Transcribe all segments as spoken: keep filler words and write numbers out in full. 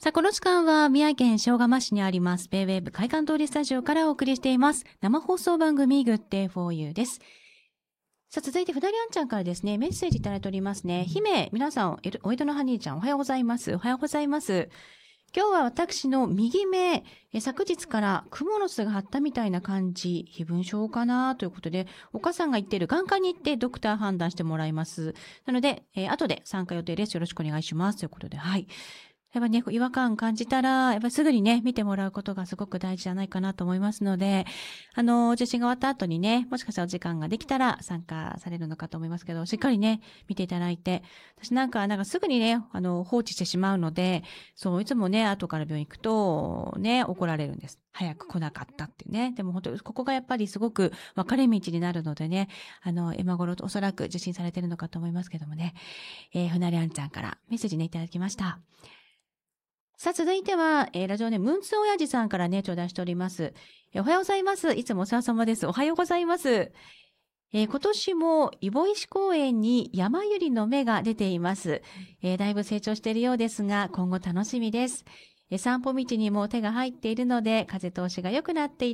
さあ、この時間は宮城県塩釜市にありますベイウェーブ会館通りスタジオからお送りしています生放送番組グッデイフォーユーです。さあ、続いてふだりあんちゃんからですねメッセージいただいておりますね。姫、皆さん、お江戸のハニーちゃん、おはようございます。おはようございます。今日は私の右目、え昨日から蜘蛛の巣が張ったみたいな感じ、飛蚊症かなということで、お母さんが言っている眼科に行ってドクター判断してもらいます。なので、えー後で参加予定です。よろしくお願いします。ということで、はい。やっぱね、違和感感じたら、やっぱすぐにね、見てもらうことがすごく大事じゃないかなと思いますので、あの、受診が終わった後にね、もしかしたらお時間ができたら参加されるのかと思いますけど、しっかりね、見ていただいて、私なんか、なんかすぐにね、あの、放置してしまうので、そう、いつもね、後から病院行くと、ね、怒られるんです。早く来なかったってね。でも本当、ここがやっぱりすごく分かれ道になるのでね、あの、今頃おそらく受診されてるのかと思いますけどもね、えー、ふなりあんちゃんからメッセージね、いただきました。さあ、続いては、えー、ラジオネーム、ムンツおやじさんからね、頂戴しております。えーおはようございます。いつもお世話様です。おはようございます。えー今年も、イボ石公園に山百合の芽が出ています。えーだいぶ成長しているようですが、今後楽しみです。えー散歩道にも手が入っているので、風通しが良くなっていって、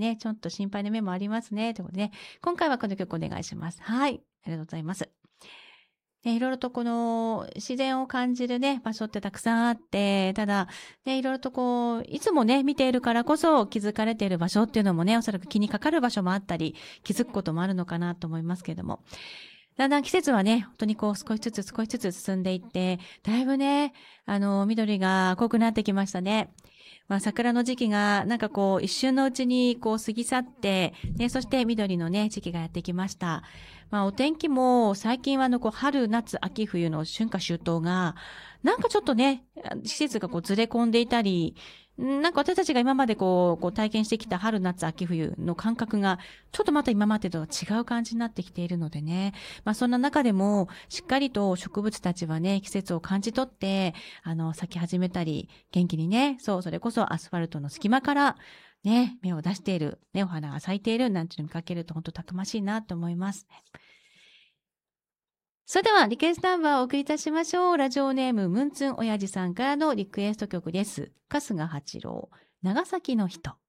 ね、ちょっと心配な目もありますね。ということでね、今回はこの曲お願いします。はい。ありがとうございます。ね、いろいろとこの自然を感じるね、場所ってたくさんあって、ただ、ね、いろいろとこう、いつもね、見ているからこそ気づかれている場所っていうのもね、おそらく気にかかる場所もあったり、気づくこともあるのかなと思いますけれども。だんだん季節はね、本当にこう少しずつ少しずつ進んでいって、だいぶね、あの、緑が濃くなってきましたね。まあ、桜の時期がなんかこう一瞬のうちにこう過ぎ去って、ね、そして緑のね、時期がやってきました。まあ、お天気も最近はあのこう春、夏、秋、冬の春夏秋冬が、なんかちょっとね、季節がこうずれ込んでいたり、んなんか私たちが今までこう、こう体験してきた春、夏、秋、冬の感覚が、ちょっとまた今までとは違う感じになってきているのでね。まあそんな中でも、しっかりと植物たちはね、季節を感じ取って、あの、咲き始めたり、元気にね、そう、それこそアスファルトの隙間から、ね、芽を出している、ね、お花が咲いている、なんていうのを見かけると本当たくましいなと思います。それでは、リクエストナンバーをお送りいたしましょう。ラジオネーム、ムンツンおやじさんからのリクエスト曲です。春日八郎、長崎の人。